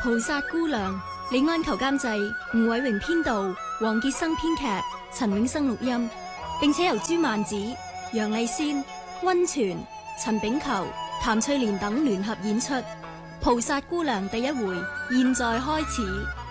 菩薩姑娘，李安求監製，吳偉榮編導，黃傑生編劇，陳永生錄音，並且由朱曼子、楊麗仙、溫泉、陳炳球、譚翠蓮等聯合演出。菩薩姑娘第一回，現在開始。